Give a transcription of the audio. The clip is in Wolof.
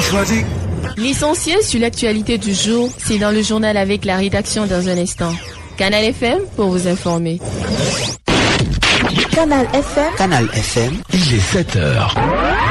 choisi. L'essentiel sur l'actualité du jour, c'est dans le journal avec la rédaction dans un instant. Canal FM pour vous informer. Canal FM. Il est 7h.